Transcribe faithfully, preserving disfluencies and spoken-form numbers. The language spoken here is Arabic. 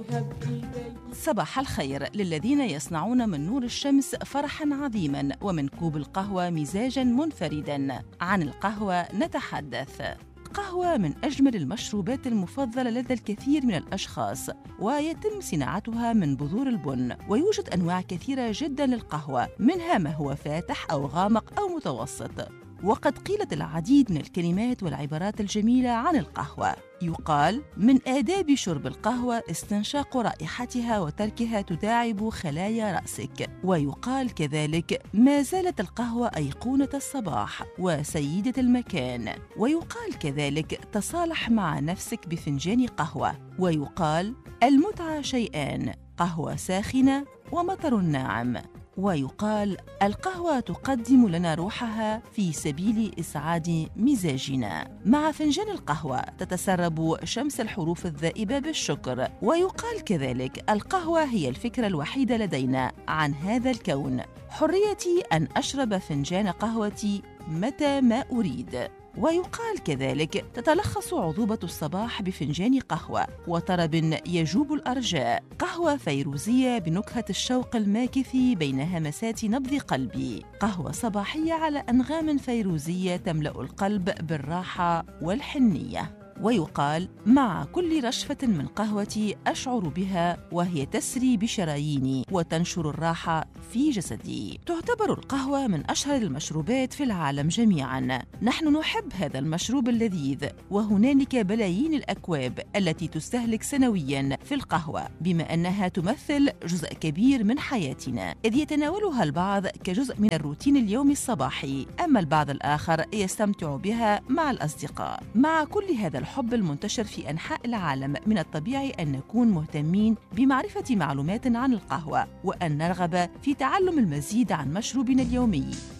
صباح الخير للذين يصنعون من نور الشمس فرحاً عظيماً ومن كوب القهوة مزاجاً منفرداً. عن القهوة نتحدث. القهوة من أجمل المشروبات المفضلة لدى الكثير من الأشخاص، ويتم صناعتها من بذور البن، ويوجد أنواع كثيرة جداً للقهوة، منها ما هو فاتح أو غامق أو متوسط. وقد قيلت العديد من الكلمات والعبارات الجميلة عن القهوة. يقال: من آداب شرب القهوة استنشاق رائحتها وتركها تداعب خلايا رأسك. ويقال كذلك: ما زالت القهوة أيقونة الصباح وسيدة المكان. ويقال كذلك: تصالح مع نفسك بفنجان قهوة. ويقال: المتعة شيئان، قهوة ساخنة ومطر ناعم. ويقال: القهوة تقدم لنا روحها في سبيل إسعاد مزاجنا. مع فنجان القهوة تتسرب شمس الحروف الذائبة بالشكر. ويقال كذلك: القهوة هي الفكرة الوحيدة لدينا عن هذا الكون، حريتي أن أشرب فنجان قهوتي متى ما أريد. ويقال كذلك: تتلخص عذوبة الصباح بفنجان قهوة وطرب يجوب الأرجاء، قهوة فيروزية بنكهة الشوق الماكث بين همسات نبض قلبي، قهوة صباحية على أنغام فيروزية تملأ القلب بالراحة والحنية. ويقال: مع كل رشفة من قهوتي أشعر بها وهي تسري بشراييني وتنشر الراحة في جسدي. تعتبر القهوة من أشهر المشروبات في العالم جميعاً. نحن نحب هذا المشروب اللذيذ، وهنالك بلايين الأكواب التي تستهلك سنوياً في القهوة، بما أنها تمثل جزء كبير من حياتنا، إذ يتناولها البعض كجزء من الروتين اليومي الصباحي، أما البعض الآخر يستمتع بها مع الأصدقاء. مع كل هذا الحب المنتشر في أنحاء العالم، من الطبيعي أن نكون مهتمين بمعرفة معلومات عن القهوة، وأن نرغب في تعلم المزيد عن مشروبنا اليومي.